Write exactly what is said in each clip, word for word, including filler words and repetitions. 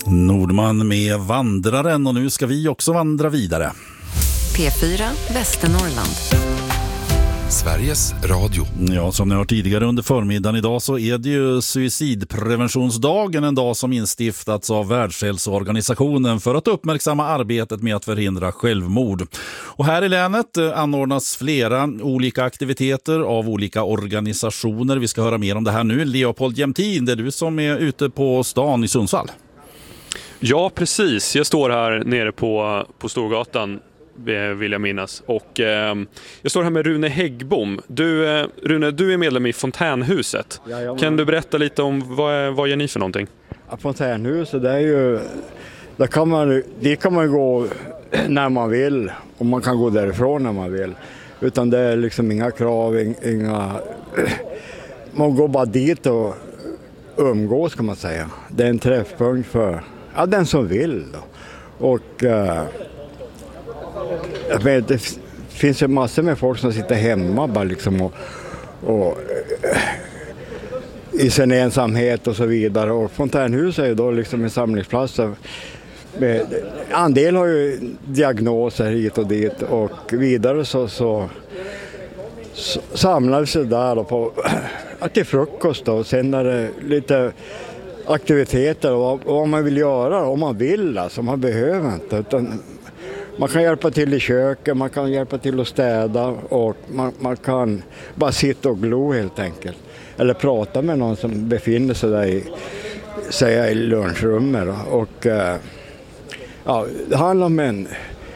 Nordman med Vandraren, och nu ska vi också vandra vidare. P fyra Västernorrland. Sveriges Radio. Ja, som ni har hört tidigare under förmiddagen idag så är det ju suicidpreventionsdagen, en dag som instiftats av Världshälsoorganisationen för att uppmärksamma arbetet med att förhindra självmord. Och här i länet anordnas flera olika aktiviteter av olika organisationer. Vi ska höra mer om det här nu. Leopold Jämtin, det är du som är ute på stan i Sundsvall. Ja, precis. Jag står här nere på, på Storgatan, vill jag minnas. Och eh, jag står här med Rune Häggbom. Du, eh, Rune, du är medlem i Fontänhuset. Jajamän. Kan du berätta lite om vad, vad gör ni för någonting? Ja, Fontänhuset, det är ju... Där kan man, dit kan man gå när man vill. Och man kan gå därifrån när man vill. Utan det är liksom inga krav, inga... Man går bara dit och umgås, kan man säga. Det är en träffpunkt för ja, den som vill. Då. Och... Eh, Jag vet, det finns ju massor med folk som sitter hemma bara liksom och, och i sin ensamhet och så vidare. Och Fontänhuset är ju då liksom en samlingsplats. Med, en del har ju diagnoser hit och dit, och vidare så, så, så samlar vi sig där då på, till frukost då, och sen är det lite aktiviteter och vad, vad man vill göra om man vill, alltså man behöver inte, utan man kan hjälpa till i köket, man kan hjälpa till att städa, och man, man kan bara sitta och glo helt enkelt. Eller prata med någon som befinner sig där i, säga, i lunchrummet. Och, ja, det handlar om en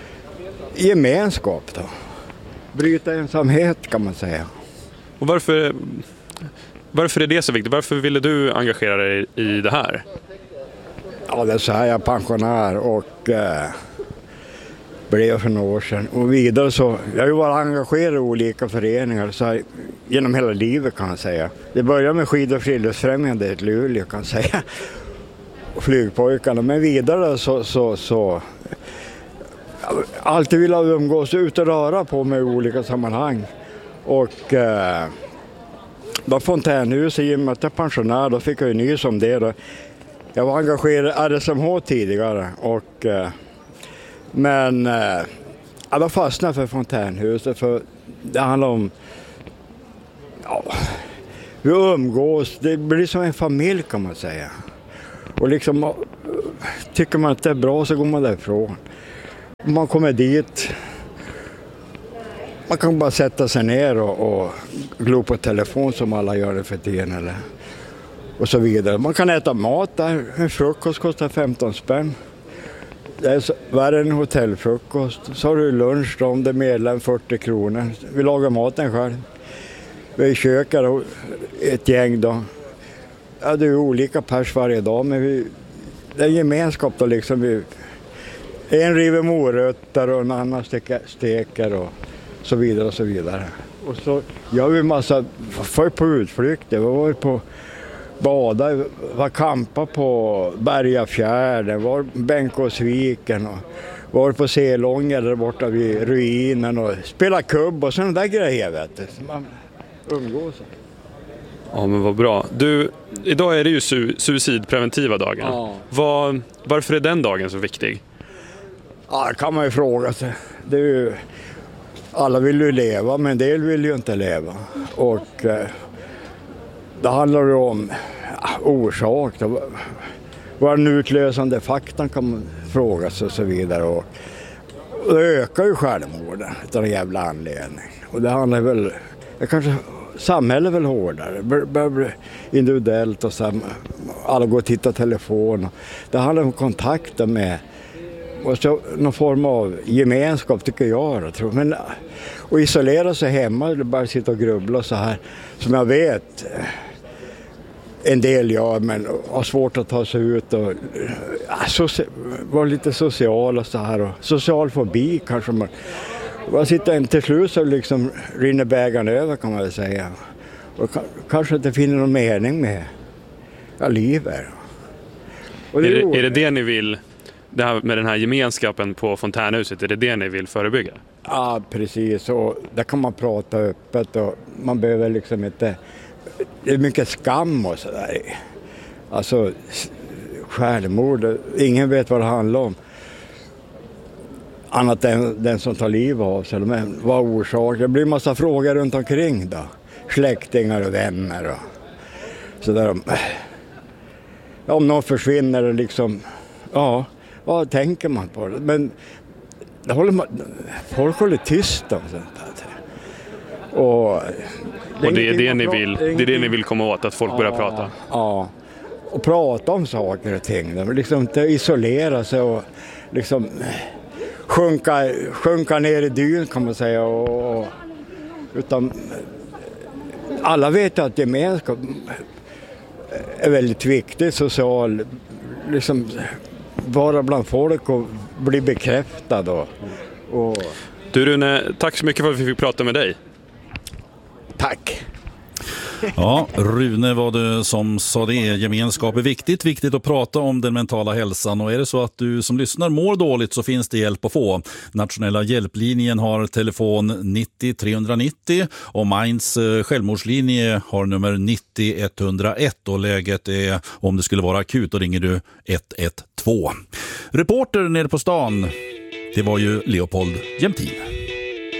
gemenskap då. Bryta ensamhet, kan man säga. Och varför, varför är det så viktigt? Varför ville du engagera dig i det här? Ja, det är så här, jag är pensionär och... blev för några år sedan. Och vidare så, jag har ju varit engagerad i olika föreningar så här, genom hela livet, kan jag säga. Det började med skid- och friluftsfrämjandet i Luleå, kan jag säga. Och flygpojkarna. Men vidare så, så, så alltid vill jag umgås ut och röra på mig i olika sammanhang. Och eh, då Fontänhuset, i och med att jag är pensionär, då fick jag ju nys om det. Då. Jag var engagerad i R S M H tidigare, och eh, men eh, jag var fastnade för Fontänhuset, för det handlar om ja, vi umgås, det blir som en familj, kan man säga. Och liksom tycker man att det är bra så går man därifrån. Man kommer dit, man kan bara sätta sig ner och, och glo på telefon som alla gör det för tiden, eller, och så vidare. Man kan äta mat där, en frukost kostar femton spänn. Det är så, värre än hotellfrukost. Så har du lunch då, om det är medlem fyrtio kronor. Vi lagar maten själv. Vi köker ett gäng då. Ja, det är olika pers varje dag, men vi, det är gemenskap då liksom. Vi, en river morötter och en annan steker, steker och så vidare och så vidare. Och så gör vi massa, för på utflykter. Vi var på bada, var kampa på Bergafjärden, var Bänkåsviken och var på Selånger där borta vid ruinen och spela kubb och sådana där grejer, vet du. Man umgås. Ja, men vad bra. Du, idag är det ju su- suicidpreventiva dagen. Ja. Var, varför är den dagen så viktig? Ja, det kan man ju fråga sig. Det är ju, alla vill ju leva, men en del vill ju inte leva. Och eh, det handlar ju om orsak. Vad är den utlösande faktorn, kan man fråga sig och så vidare. Och, och det ökar ju självmorden utan en jävla anledning. Och det handlar väl, det kanske samhället är väl hårdare. Det börjar bli individuellt och så, alla går och tittar telefon. Det handlar om kontakter med och så, någon form av gemenskap, tycker jag. Jag tror. Men att isolera sig hemma eller bara sitta och grubbla så här, som jag vet en del gör, men har svårt att ta sig ut och alltså, vara lite social och så här. Och social fobi kanske man. Man sitter inte till slut så liksom rinner bägaren över, kan man väl säga. Och k- kanske inte finner någon mening med ja, livet. Och det är, är, det, är det det ni vill, det här med den här gemenskapen på Fontänhuset, är det det ni vill förebygga? Ja, precis. Och där kan man prata öppet och man behöver liksom inte... Det är mycket skam och sådär. Alltså, självmord. Ingen vet vad det handlar om. Annat än den som tar liv av sig. Men vad orsak? Det blir en massa frågor runt omkring då. Släktingar och vänner och sådär. Om någon försvinner liksom, ja, vad tänker man på det? Men det håller man, folk håller tyst om sånt där. Och, och det är det ni vill, det är det ni vill komma åt, att folk ja, börjar prata? Ja, och prata om saker och ting. De liksom inte isolera sig och liksom sjunka, sjunka ner i dyn kan man säga. Och, utan alla vet att gemenskap är väldigt viktigt, social, liksom vara bland folk och bli bekräftad. Och, och... Du Rune, tack så mycket för att vi fick prata med dig. Tack. Ja, Rune var det som sa det. Gemenskap är viktigt, viktigt att prata om den mentala hälsan, och är det så att du som lyssnar mår dåligt så finns det hjälp att få. Nationella hjälplinjen har telefon nittio tre nittio och Minds självmordslinje har nummer nittio ett noll ett, och läget är, om det skulle vara akut, då ringer du ett ett två. Reporter nere på stan, det var ju Leopold Jämtin.